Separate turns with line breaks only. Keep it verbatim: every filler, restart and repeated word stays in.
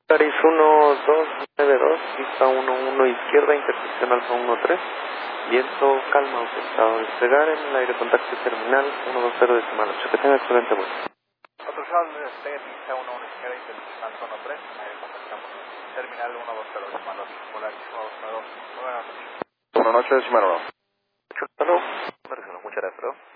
Paris uno dos nueve dos, pista uno uno izquierda, intersección Alfa uno tres, viento calma, autorizado a despegar en el aire contacto terminal uno dos cero decimal ocho. Que tenga excelente vuelo.
Autorizado al despegue, pista uno uno izquierda, intersección Alfa uno tres, aire contactamos terminal uno dos cero decimal ocho, Polaris uno dos nueve dos. Buenas noches.
Buenas noches, decimal uno.
Hasta luego.
Muchas gracias.